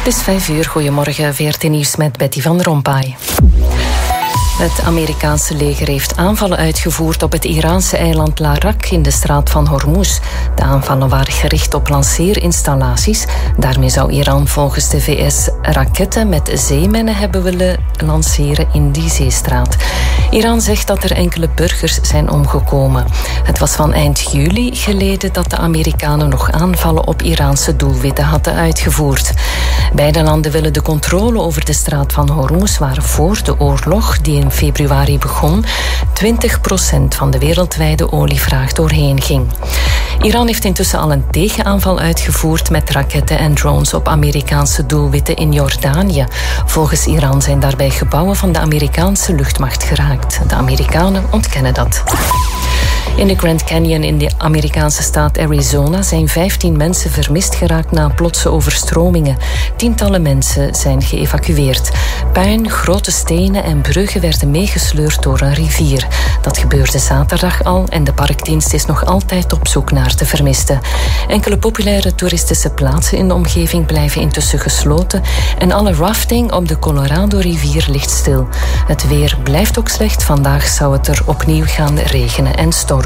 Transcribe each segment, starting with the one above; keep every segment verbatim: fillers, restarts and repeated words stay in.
Het is vijf uur, goedemorgen, V R T Nieuws met Betty van Rompuy. Het Amerikaanse leger heeft aanvallen uitgevoerd op het Iraanse eiland Larak in de straat van Hormuz. De aanvallen waren gericht op lanceerinstallaties. Daarmee zou Iran volgens de V S raketten met zeemennen hebben willen lanceren in die zeestraat. Iran zegt dat er enkele burgers zijn omgekomen. Het was van eind juli geleden dat de Amerikanen nog aanvallen op Iraanse doelwitten hadden uitgevoerd. Beide landen willen de controle over de straat van Hormuz, waar voor de oorlog, die in februari begon, twintig procent van de wereldwijde olievraag doorheen ging. Iran heeft intussen al een tegenaanval uitgevoerd met raketten en drones op Amerikaanse doelwitten in Jordanië. Volgens Iran zijn daarbij gebouwen van de Amerikaanse luchtmacht geraakt. De Amerikanen ontkennen dat. In de Grand Canyon in de Amerikaanse staat Arizona zijn vijftien mensen vermist geraakt na plotse overstromingen. Tientallen mensen zijn geëvacueerd. Puin, grote stenen en bruggen werden meegesleurd door een rivier. Dat gebeurde zaterdag al en de parkdienst is nog altijd op zoek naar de vermisten. Enkele populaire toeristische plaatsen in de omgeving blijven intussen gesloten en alle rafting op de Colorado-rivier ligt stil. Het weer blijft ook slecht. Vandaag zou het er opnieuw gaan regenen en stormen.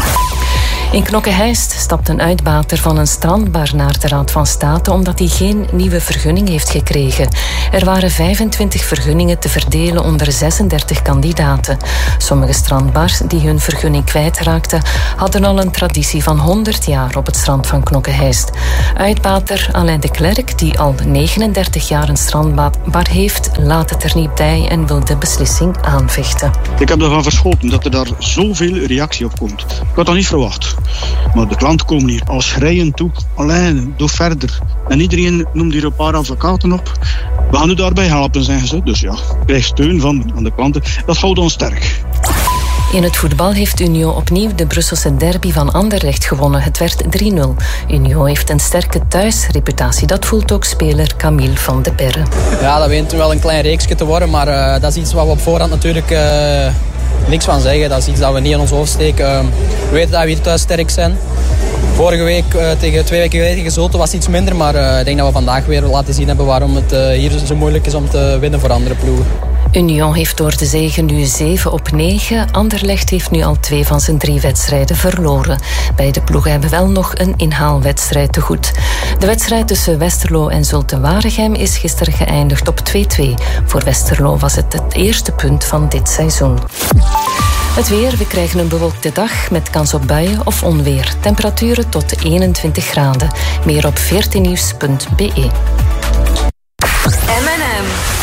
In Knokke-Heist stapt een uitbater van een strandbar naar de Raad van State omdat hij geen nieuwe vergunning heeft gekregen. Er waren vijfentwintig vergunningen te verdelen onder zesendertig kandidaten. Sommige strandbars die hun vergunning kwijtraakten hadden al een traditie van honderd jaar op het strand van Knokke-Heist. Uitbater Alain de Klerk, die al negenendertig jaar een strandbar heeft, laat het er niet bij en wil de beslissing aanvechten. Ik heb ervan verschoten dat er daar zoveel reactie op komt. Ik had dat niet verwacht. Maar de klanten komen hier al schreien toe. Alleen, doe verder. En iedereen noemt hier een paar advocaten op. We gaan u daarbij helpen, zeggen ze. Dus ja, krijg steun van, van de klanten. Dat houdt ons sterk. In het voetbal heeft Union opnieuw de Brusselse derby van Anderlecht gewonnen. Het werd drie nul. Union heeft een sterke thuisreputatie. Dat voelt ook speler Camille van de Perre. Ja, dat wint wel een klein reeksje te worden. Maar uh, dat is iets wat we op voorhand natuurlijk uh, niks van zeggen. Dat is iets dat we niet in ons hoofd steken. Uh, we weten dat we hier thuis sterk zijn. Vorige week, uh, tegen twee weken geleden gezoten, was iets minder. Maar uh, ik denk dat we vandaag weer laten zien hebben waarom het uh, hier zo moeilijk is om te winnen voor andere ploegen. Union heeft door de zege nu zeven op negen. Anderlecht heeft nu al twee van zijn drie wedstrijden verloren. Beide ploegen hebben wel nog een inhaalwedstrijd te goed. De wedstrijd tussen Westerlo en Zulte Waregem is gisteren geëindigd op twee-twee. Voor Westerlo was het het eerste punt van dit seizoen. Het weer, we krijgen een bewolkte dag met kans op buien of onweer. Temperaturen tot eenentwintig graden. Meer op veertien nieuws punt b e. M en M.